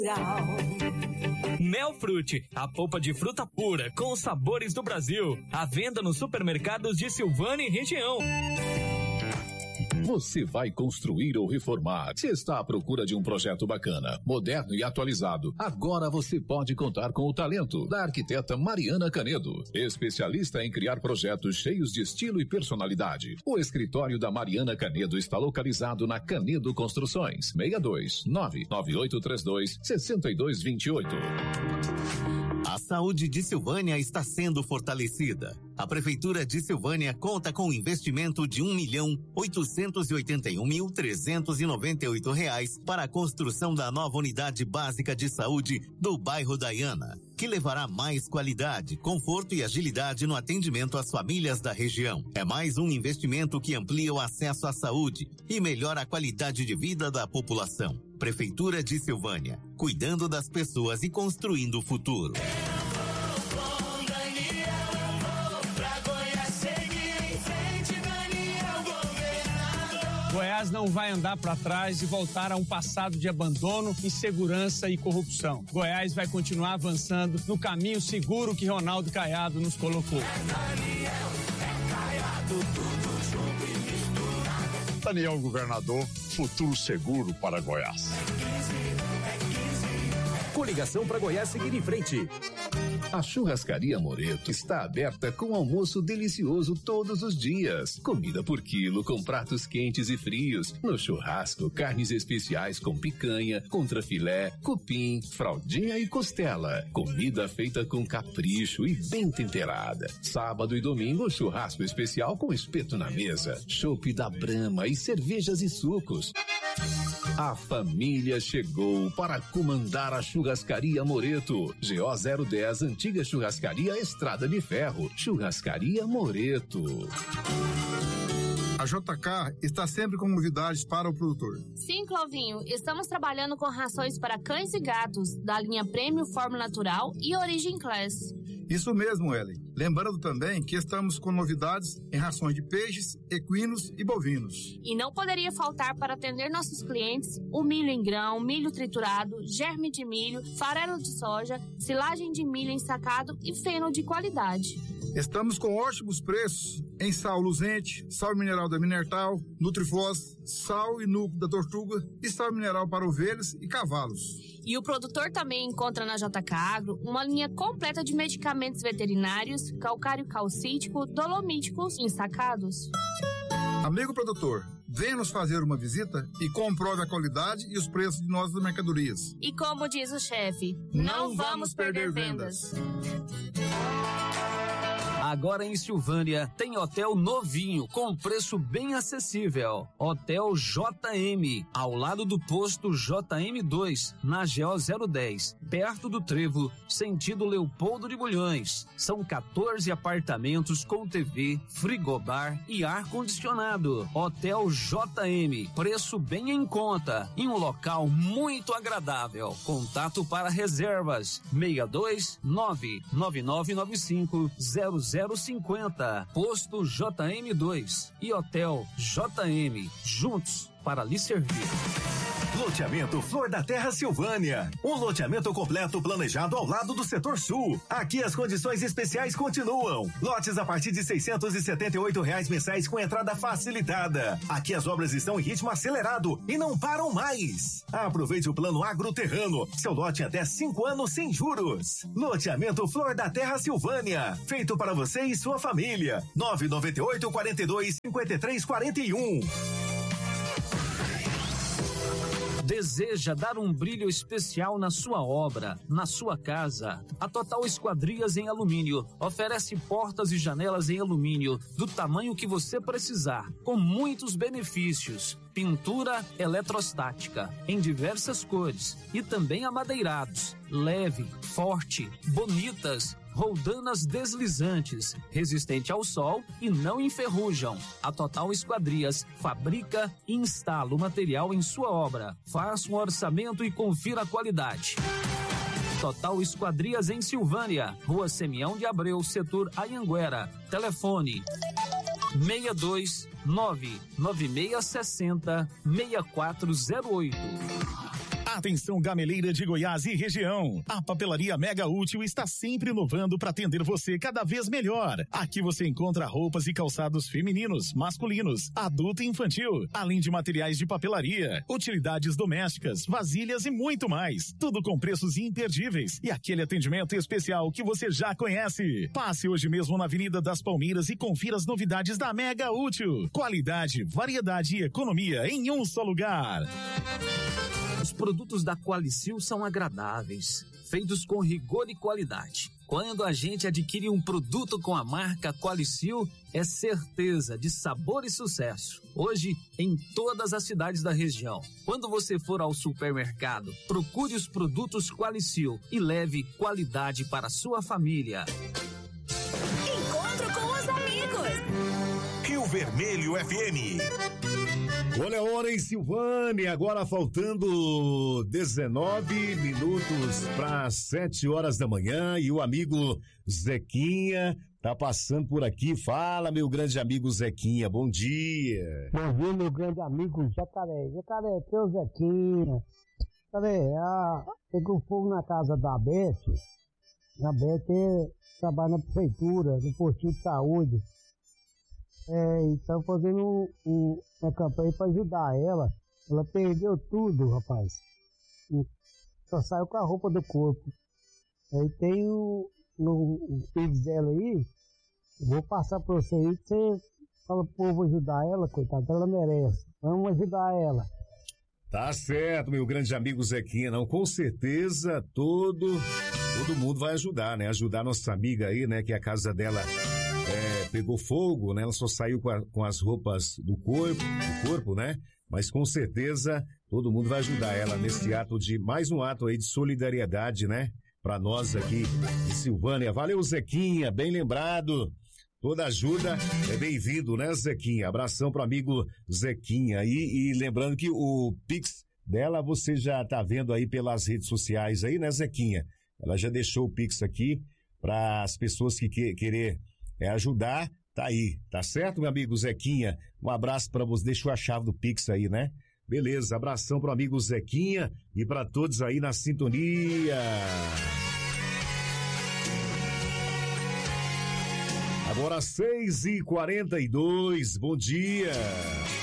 Melfrute, a polpa de fruta pura com os sabores do Brasil. À venda nos supermercados de Silvânia e região. Você vai construir ou reformar? Se está à procura de um projeto bacana, moderno e atualizado, agora você pode contar com o talento da arquiteta Mariana Canedo, especialista em criar projetos cheios de estilo e personalidade. O escritório da Mariana Canedo está localizado na Canedo Construções, 62-99832-6228. A saúde de Silvânia está sendo fortalecida. A Prefeitura de Silvânia conta com um investimento de R$1.881.398 para a construção da nova unidade básica de saúde do bairro Daiana, que levará mais qualidade, conforto e agilidade no atendimento às famílias da região. É mais um investimento que amplia o acesso à saúde e melhora a qualidade de vida da população. Prefeitura de Silvânia, cuidando das pessoas e construindo o futuro. Goiás não vai andar para trás e voltar a um passado de abandono, insegurança e corrupção. Goiás vai continuar avançando no caminho seguro que Ronaldo Caiado nos colocou. Daniel Governador, futuro seguro para Goiás. Coligação para Goiás seguir em frente. A Churrascaria Moreto está aberta com almoço delicioso todos os dias. Comida por quilo com pratos quentes e frios. No churrasco, carnes especiais com picanha, contrafilé, cupim, fraldinha e costela. Comida feita com capricho e bem temperada. Sábado e domingo, churrasco especial com espeto na mesa. Chopp da Brahma e cervejas e sucos. A família chegou para comandar a Churrascaria Moreto. GO 010, antiga Churrascaria Estrada de Ferro. Churrascaria Moreto. A JK está sempre com novidades para o produtor. Sim, Clovinho, estamos trabalhando com rações para cães e gatos, da linha Prêmio, Fórmula Natural e Origin Class. Isso mesmo, Ellen. Lembrando também que estamos com novidades em rações de peixes, equinos e bovinos. E não poderia faltar para atender nossos clientes o milho em grão, milho triturado, germe de milho, farelo de soja, silagem de milho ensacado e feno de qualidade. Estamos com ótimos preços em sal luzente, sal mineral da Minertal, Nutrifós, sal e núcleo da Tortuga e sal mineral para ovelhas e cavalos. E o produtor também encontra na JK Agro uma linha completa de medicamentos veterinários, calcário calcítico, dolomíticos e ensacados. Amigo produtor, venha nos fazer uma visita e comprove a qualidade e os preços de nossas mercadorias. E como diz o chefe, não vamos perder vendas. Agora em Silvânia tem hotel novinho com preço bem acessível. Hotel JM, ao lado do posto JM2, na GO 010, perto do Trevo, sentido Leopoldo de Bulhões. São 14 apartamentos com TV, frigobar e ar-condicionado. Hotel JM, preço bem em conta, em um local muito agradável. Contato para reservas: 62 99995 0050. Posto JM2 e Hotel JM, juntos para lhe servir. Loteamento Flor da Terra Silvânia. Um loteamento completo planejado ao lado do setor sul. Aqui as condições especiais continuam. Lotes a partir de R$678 mensais com entrada facilitada. Aqui as obras estão em ritmo acelerado e não param mais. Aproveite o plano agroterrano. Seu lote em até 5 anos sem juros. Loteamento Flor da Terra Silvânia. Feito para você e sua família. 998 42 53 41. Deseja dar um brilho especial na sua obra, na sua casa? A Total Esquadrias em Alumínio oferece portas e janelas em alumínio do tamanho que você precisar, com muitos benefícios. Pintura eletrostática em diversas cores e também amadeirados, leve, forte, bonitas, roldanas deslizantes, resistente ao sol e não enferrujam. A Total Esquadrias fabrica e instala o material em sua obra. Faça um orçamento e confira a qualidade. Total Esquadrias em Silvânia, Rua Semião de Abreu, setor Anhanguera. Telefone 62 99660 6408. Atenção, gameleira de Goiás e região. A Papelaria Mega Útil está sempre inovando para atender você cada vez melhor. Aqui você encontra roupas e calçados femininos, masculinos, adulto e infantil, além de materiais de papelaria, utilidades domésticas, vasilhas e muito mais. Tudo com preços imperdíveis e aquele atendimento especial que você já conhece. Passe hoje mesmo na Avenida das Palmeiras e confira as novidades da Mega Útil. Qualidade, variedade e economia em um só lugar. Os produtos da Qualicil são agradáveis, feitos com rigor e qualidade. Quando a gente adquire um produto com a marca Qualicil, é certeza de sabor e sucesso. Hoje, em todas as cidades da região. Quando você for ao supermercado, procure os produtos Qualicil e leve qualidade para a sua família. Encontro com os amigos. Rio Vermelho FM. Olha a hora em Silvânia, agora faltando 19 minutos para 7 horas da manhã e o amigo Zequinha tá passando por aqui. Fala, meu grande amigo Zequinha, bom dia. Bom dia, meu grande amigo Jacaré. Jacaré, que é o Zequinha. Jacaré, pegou fogo na casa da Beth. A Beth trabalha na prefeitura, no postinho de saúde. E estão fazendo uma campanha para ajudar ela. Ela perdeu tudo, rapaz. Só saiu com a roupa do corpo. Aí tem no Pix dela aí. Vou passar para você aí, que você fala pro povo ajudar ela, coitada, ela merece. Vamos ajudar ela. Tá certo, meu grande amigo Zequinha, não, com certeza todo mundo vai ajudar, né? Ajudar nossa amiga aí, né? Que a casa dela pegou fogo, né? Ela só saiu com as roupas do corpo, né? Mas com certeza todo mundo vai ajudar ela nesse ato mais um ato aí de solidariedade, né? Pra nós aqui de Silvânia. Valeu, Zequinha, bem lembrado. Toda ajuda é bem-vindo, né, Zequinha? Abração pro amigo Zequinha. E lembrando que o Pix dela você já tá vendo aí pelas redes sociais aí, né, Zequinha? Ela já deixou o Pix aqui para as pessoas que querer ajudar, tá aí, tá certo, meu amigo Zequinha? Um abraço para você, deixou a chave do Pix aí, né? Beleza, abração pro amigo Zequinha e para todos aí na sintonia. Agora 6h42, bom dia.